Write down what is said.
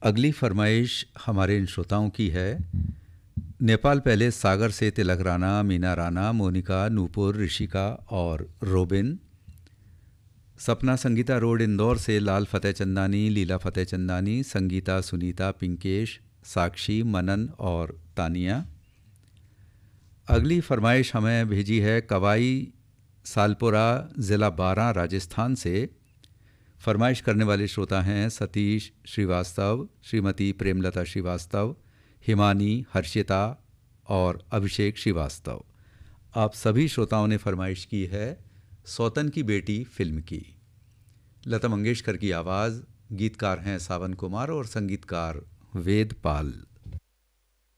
अगली फरमाइश हमारे इन श्रोताओं की है। नेपाल पैलेस सागर से तिलक राणा, मीना राणा, मोनिका, नूपुर, ऋषिका और रोबिन। सपना संगीता रोड इंदौर से लाल फतेह चंदानी, लीला फतेह चंदानी, संगीता, सुनीता, पिंकेश, साक्षी, मनन और तानिया। अगली फरमाइश हमें भेजी है कवाई सालपुरा, ज़िला बारां, राजस्थान से। फरमाइश करने वाले श्रोता हैं सतीश श्रीवास्तव, श्रीमती प्रेमलता श्रीवास्तव, हिमानी, हर्षिता और अभिषेक श्रीवास्तव। आप सभी श्रोताओं ने फरमाइश की है सौतन की बेटी फिल्म की। लता मंगेशकर की आवाज़, गीतकार हैं सावन कुमार और संगीतकार वेद पाल।